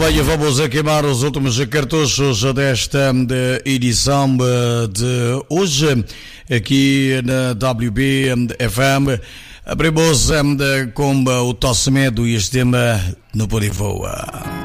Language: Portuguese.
bem, vamos a queimar os últimos cartuchos desta edição de hoje, aqui na WB FM. Abrimos com o Tosse Medo e este tema no Polivoa.